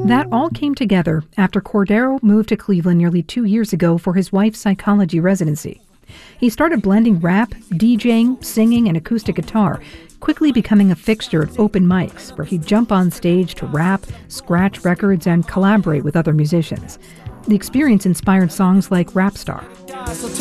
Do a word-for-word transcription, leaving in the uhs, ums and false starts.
That all came together after Cordero moved to Cleveland nearly two years ago for his wife's psychology residency. He started blending rap, DJing, singing, and acoustic guitar, quickly becoming a fixture at open mics where he'd jump on stage to rap, scratch records, and collaborate with other musicians. The experience inspired songs like Rap Star.